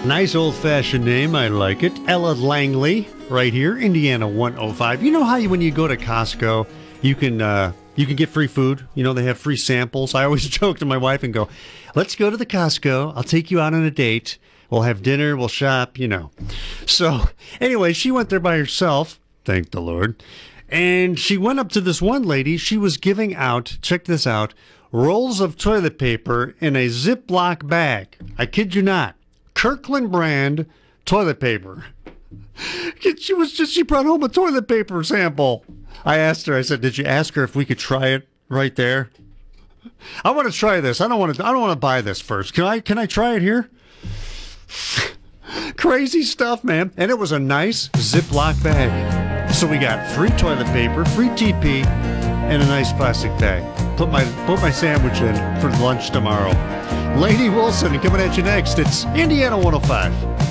Nice old-fashioned name. I like it. Ella Langley, right here, Indiana 105. You know how when you go to Costco, you can get free food. You know, they have free samples. I always joke to my wife and go, let's go to the Costco. I'll take you out on a date. We'll have dinner. We'll shop, you know. So anyway, she went there by herself. Thank the Lord. And she went up to this one lady. She was giving out, check this out, rolls of toilet paper in a Ziploc bag. I kid you not. Kirkland brand toilet paper. She brought home a toilet paper sample. I asked her, I said, did you ask her if we could try it right there? I want to try this. I don't want to buy this first. Can I try it here? Crazy stuff, man. And it was a nice Ziploc bag. So we got free toilet paper, free TP, and a nice plastic bag. Put my sandwich in for lunch tomorrow. Lady Wilson coming at you next. It's Indiana 105.